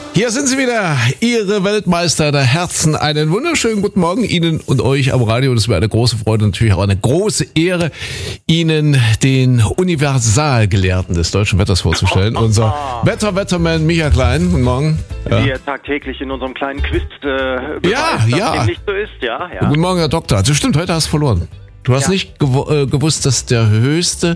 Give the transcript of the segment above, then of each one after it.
Hier sind sie wieder, Ihre Weltmeister der Herzen. Einen wunderschönen guten Morgen Ihnen und euch am Radio. Das ist mir eine große Freude und natürlich auch eine große Ehre, Ihnen den Universalgelehrten des deutschen Wetters vorzustellen. Unser Wetterman Michael Klein. Guten Morgen. Ja. Wie er tagtäglich in unserem kleinen Quiz beweist, dass dem nicht so ist. Ja. Guten Morgen, Herr Doktor. Das stimmt, heute hast du verloren. Du hast nicht gewusst, dass der höchste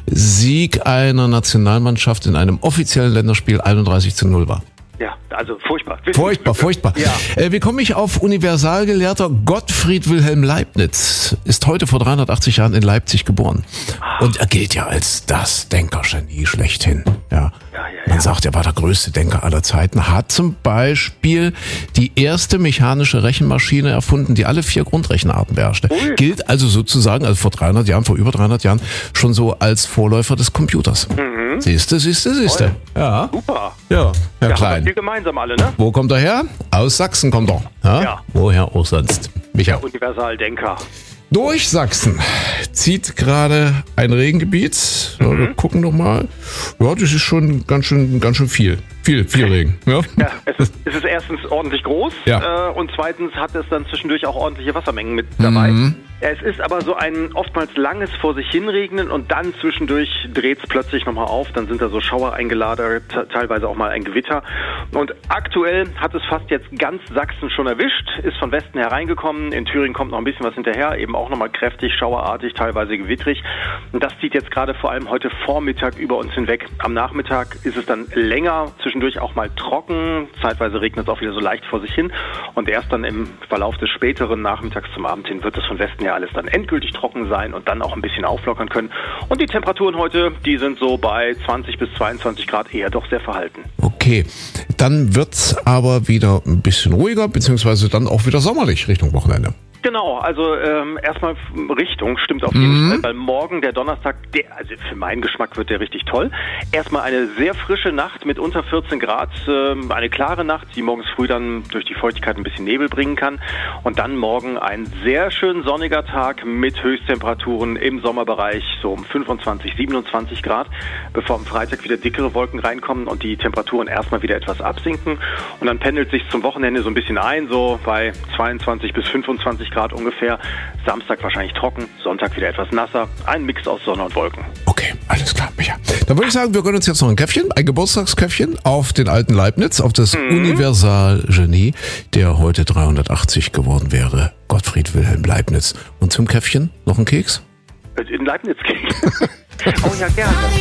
Sieg einer Nationalmannschaft in einem offiziellen Länderspiel 31:0 war. Ja, also furchtbar. Furchtbar. Ja. Wie komme ich auf Universalgelehrter? Gottfried Wilhelm Leibniz ist heute vor 380 Jahren in Leipzig geboren. Und er gilt ja als das Denkergenie schlechthin. Ja. Man sagt, er war der größte Denker aller Zeiten, hat zum Beispiel die erste mechanische Rechenmaschine erfunden, die alle 4 Grundrechenarten beherrschte. Gilt also sozusagen, also vor über 300 Jahren, schon so als Vorläufer des Computers. Siehst du. Ja. Super. Ja, Herr Klein. Wir gemeinsam alle, ne? Wo kommt er her? Aus Sachsen kommt er. Ja. Woher auch sonst? Michael. Der Universaldenker. Durch Sachsen zieht gerade ein Regengebiet. Ja, wir gucken noch mal. Ja, das ist schon ganz schön viel. Viel Regen. Ja, es ist erstens ordentlich groß und zweitens hat es dann zwischendurch auch ordentliche Wassermengen mit dabei. Es ist aber so ein oftmals langes vor sich hinregnen und dann zwischendurch dreht es plötzlich nochmal auf. Dann sind da so Schauer eingelagert, teilweise auch mal ein Gewitter. Und aktuell hat es fast jetzt ganz Sachsen schon erwischt, ist von Westen hereingekommen. In Thüringen kommt noch ein bisschen was hinterher, eben auch nochmal kräftig, schauerartig, teilweise gewittrig. Und das zieht jetzt gerade vor allem heute Vormittag über uns hinweg. Am Nachmittag ist es dann länger, zwischendurch auch mal trocken. Zeitweise regnet es auch wieder so leicht vor sich hin. Und erst dann im Verlauf des späteren Nachmittags zum Abend hin wird es von Westen her alles dann endgültig trocken sein und dann auch ein bisschen auflockern können. Und die Temperaturen heute, die sind so bei 20 bis 22 Grad eher doch sehr verhalten. Okay, dann wird's aber wieder ein bisschen ruhiger, beziehungsweise dann auch wieder sommerlich Richtung Wochenende. Genau, also erstmal Richtung stimmt auf jeden Fall, weil morgen, der Donnerstag, also für meinen Geschmack wird der richtig toll. Erstmal eine sehr frische Nacht mit unter 14 Grad, eine klare Nacht, die morgens früh dann durch die Feuchtigkeit ein bisschen Nebel bringen kann. Und dann morgen ein sehr schön sonniger Tag mit Höchsttemperaturen im Sommerbereich, so um 25, 27 Grad, bevor am Freitag wieder dickere Wolken reinkommen und die Temperaturen erstmal wieder etwas absinken. Und dann pendelt sich zum Wochenende so ein bisschen ein, so bei 22 bis 25 Grad ungefähr. Samstag wahrscheinlich trocken, Sonntag wieder etwas nasser. Ein Mix aus Sonne und Wolken. Okay, alles klar, Micha. Dann würde ich sagen, wir gönnen uns jetzt noch ein Geburtstagskäffchen auf den alten Leibniz, auf das Universalgenie, der heute 380 geworden wäre. Gottfried Wilhelm Leibniz. Und zum Käffchen noch ein Keks? In Leibniz-Keks. Oh ja, gerne.